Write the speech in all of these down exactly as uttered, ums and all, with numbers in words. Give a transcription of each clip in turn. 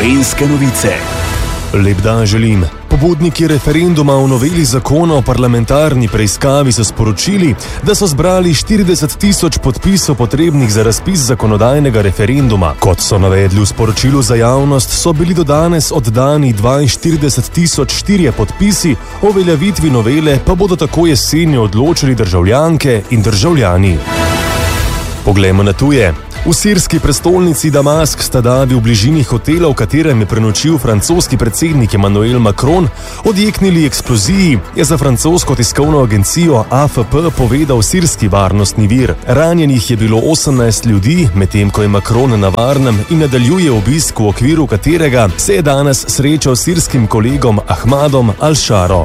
Gorenjske novice. Lep dan želim. Pobudniki referenduma o noveli zakona o parlamentarni preiskavi so sporočili, da so zbrali štirideset tisoč podpisov potrebnih za razpis zakonodajnega referenduma. Kot so navedli v sporočilu za javnost, so bili do danes oddani dvainštirideset tisoč štirje podpisi, o uveljavitvi novele pa bodo tako jeseni odločili državljanke in državljani. Poglejmo na tuje. V sirski prestolnici Damask sta davi v bližini hotela, v katerem je prenočil francoski predsednik Emmanuel Macron, odjeknili eksploziji, je za francosko tiskovno agencijo A F P povedal sirski varnostni vir. Ranjenih je bilo osemnajst ljudi, medtem ko je Macron na varnem in nadaljuje obisk, v okviru katerega se je danes srečal s sirskim kolegom Ahmadom Al-Sharo.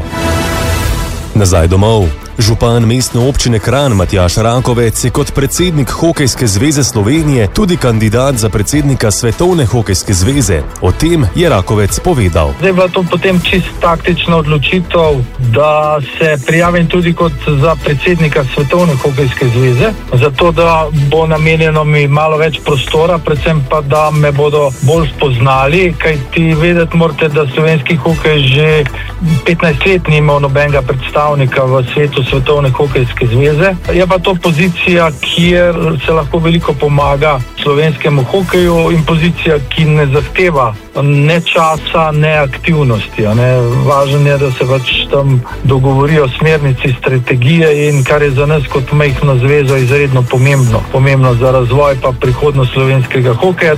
Nazaj domov. Župan mestne občine Kranj Matjaž Rakovec je kot predsednik Hokejske zveze Slovenije tudi kandidat za predsednika Svetovne hokejske zveze. O tem je Rakovec povedal. Zdaj je bila to potem čist taktična odločitev, da se prijavim tudi kot za predsednika Svetovne hokejske zveze, zato da bo namenjeno mi malo več prostora, predvsem pa da me bodo bolj spoznali, kajti vedeti morate, da slovenski hokej že petnajst let ni imel nobenega predstavnika v svetu Svetovne hokejske zveze. Je pa to pozicija, kjer se lahko veliko pomaga slovenskemu hokeju in pozicija, ki ne zahteva ne časa, ne aktivnosti. Ne. Važno je, da se pač tam dogovorijo smernici, strategije in kar je za nas kot majhno zvezo izredno pomembno. Pomembno za razvoj pa prihodnost slovenskega hokeja.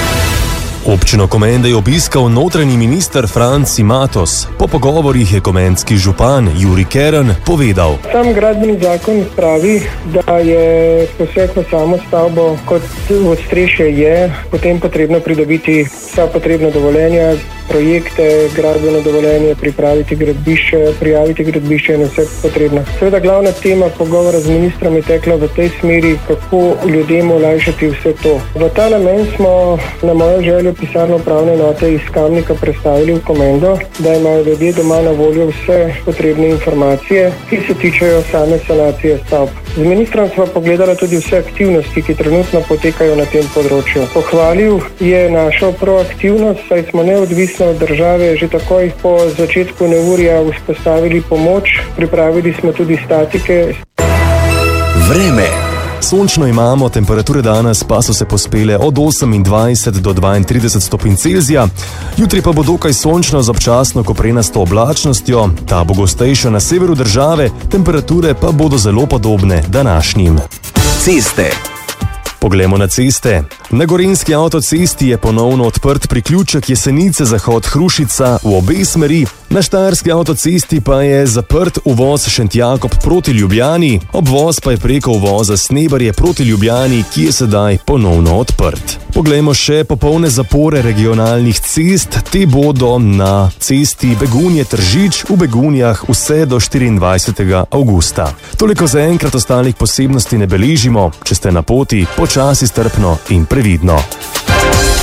Občino Komende je obiskal notranji minister Franci Matos. Po pogovorih je komenski župan Jurij Kern povedal. Sam gradbeni zakon pravi, da je poseg v samo stavbo kot v ostrešje je, potem potrebno pridobiti vsa potrebna dovoljenja, projekte, gradbeno dovoljenje, pripraviti gradbišče, prijaviti gradbišče in vse potrebno. Seveda glavna tema pogovora z ministrom je tekla v tej smeri, kako ljudem olajšati vse to. V ta namen smo na mojo željo pisarno upravne enote iz Kamnika predstavili v Komendo, da imajo ljudje doma na voljo vse potrebne informacije, ki se tičejo same sanacije stavb. Z ministrom smo pogledali tudi vse aktivnosti, ki trenutno potekajo na tem področju. Pohvalil je našo proaktivnost, saj smo neodvisno od države že takoj po začetku neurja vzpostavili pomoč, pripravili smo tudi statike. Vreme. Sončno imamo, temperature danes pa so se pospele od osemindvajset do dvaintrideset stopinj Celzija. Jutri pa bo dokaj sončno z občasno koprenasto oblačnostjo, ta bo gostejša na severu države, temperature pa bodo zelo podobne današnjim. Ceste. Poglejmo na ceste. Na gorenjski avtocesti je ponovno odprt priključek Jesenice-Zahod-Hrušica v obe smeri, na štajerski avtocesti pa je zaprt uvoz Šentjakob proti Ljubljani, obvoz pa je preko uvoza Snebarje proti Ljubljani, ki je sedaj ponovno odprt. Poglejmo še popolne zapore regionalnih cest, te bodo na cesti Begunje-Tržič v Begunjah vse do štiriindvajsetega avgusta. Toliko za enkrat, ostalih posebnosti ne beležimo, če ste na poti, počasi, strpno in previdno.